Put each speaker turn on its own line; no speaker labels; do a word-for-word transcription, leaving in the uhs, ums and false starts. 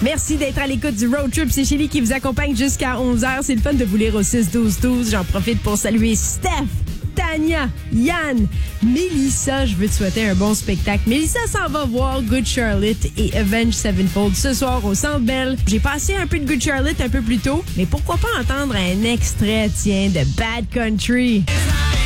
Merci d'être à l'écoute du Road Trip. C'est Chélie qui vous accompagne jusqu'à onze heures. C'est le fun de vous lire au six douze douze. J'en profite pour saluer Steph, Tania, Yann, Mélissa. Je veux te souhaiter un bon spectacle. Mélissa s'en va voir Good Charlotte et Avenged Sevenfold ce soir au Centre Bell. J'ai passé un peu de Good Charlotte un peu plus tôt, mais pourquoi pas entendre un extrait, tiens, de Bad Country.